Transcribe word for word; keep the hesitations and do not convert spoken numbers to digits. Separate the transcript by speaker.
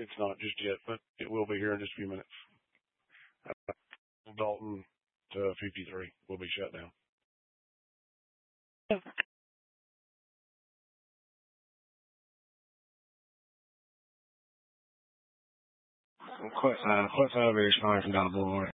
Speaker 1: it's not just yet, but it will be here in just a few minutes. Uh, Dalton to fifty-three will be shut down.
Speaker 2: Quite, uh, quite elevator is fine from down the boulevard.